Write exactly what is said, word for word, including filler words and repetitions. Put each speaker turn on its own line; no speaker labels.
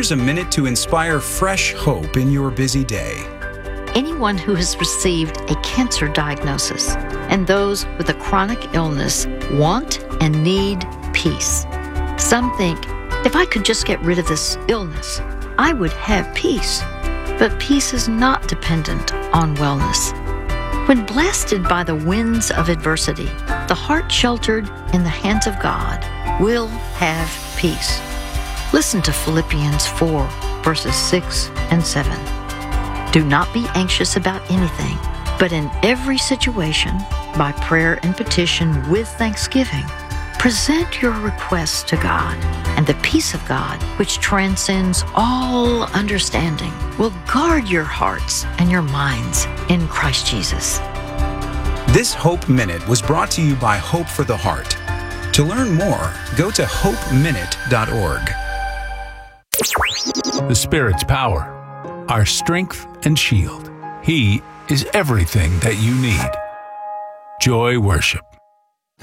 Here's a minute to inspire fresh hope in your busy day.
Anyone who has received a cancer diagnosis and those with a chronic illness want and need peace. Some think, if I could just get rid of this illness, I would have peace. But peace is not dependent on wellness. When blasted by the winds of adversity, the heart sheltered in the hands of God will have peace. Listen to Philippians four, verses six and seven. Do not be anxious about anything, but in every situation, by prayer and petition with thanksgiving, present your requests to God, and the peace of God, which transcends all understanding, will guard your hearts and your minds in Christ Jesus.
This Hope Minute was brought to you by Hope for the Heart. To learn more, go to hope minute dot org.
The Spirit's power, our strength and shield. He is everything that you need. Joy Worship.